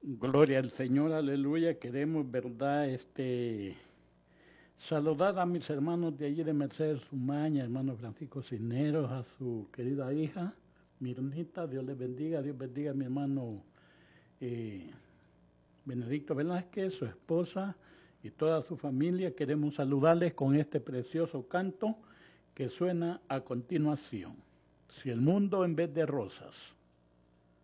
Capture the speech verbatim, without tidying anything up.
Gloria al Señor, aleluya. Queremos, verdad, este, saludar a mis hermanos de allí de Mercedes Sumaña, hermano Francisco Cisneros, a su querida hija, Mirnita, Dios les bendiga, Dios bendiga a mi hermano eh, Benedicto Velázquez, su esposa y toda su familia. Queremos saludarles con este precioso canto que suena a continuación. Si el mundo en vez de rosas.